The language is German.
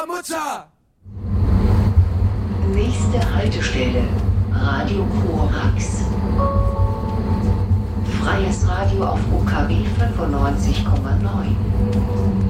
Mutter! Nächste Haltestelle, Radio Korax. Freies Radio auf UKW 95,9.